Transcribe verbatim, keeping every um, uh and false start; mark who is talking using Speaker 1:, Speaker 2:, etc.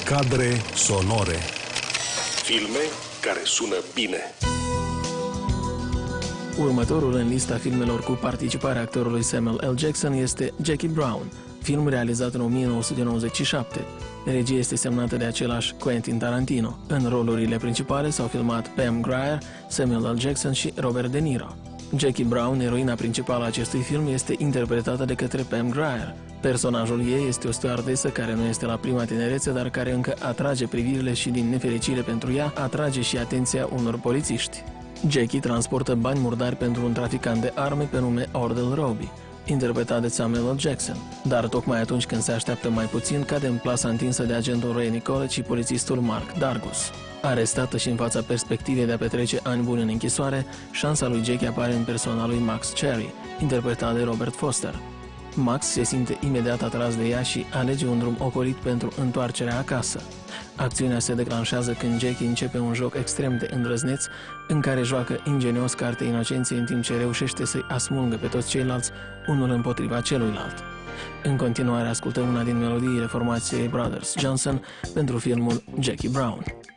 Speaker 1: Cadre sonore.
Speaker 2: Filme care sună bine.
Speaker 3: Următorul în lista filmelor cu participarea actorului Samuel L. Jackson este Jackie Brown, film realizat în o mie nouă sute nouăzeci și șapte. Regia este semnată de același Quentin Tarantino. În rolurile principale s-au filmat Pam Grier, Samuel L. Jackson și Robert De Niro. Jackie Brown, eroina principală a acestui film, este interpretată de către Pam Grier. Personajul ei este o stewardesă care nu este la prima tinerețe, dar care încă atrage privirile și, din nefericire pentru ea, atrage și atenția unor polițiști. Jackie transportă bani murdari pentru un traficant de arme pe nume Ordell Robbie, interpretat de Samuel L. Jackson. Dar tocmai atunci când se așteaptă mai puțin, cade în plasa întinsă de agentul Ray Nicolet și polițistul Mark Dargus. Arestată și în fața perspectivei de a petrece ani buni în închisoare, șansa lui Jackie apare în persoana lui Max Cherry, interpretat de Robert Foster. Max se simte imediat atras de ea și alege un drum ocolit pentru întoarcerea acasă. Acțiunea se declanșează când Jackie începe un joc extrem de îndrăzneț în care joacă ingenios cartea inocenței în timp ce reușește să-i asmungă pe toți ceilalți unul împotriva celuilalt. În continuare ascultăm una din melodiile formației Brothers Johnson pentru filmul Jackie Brown.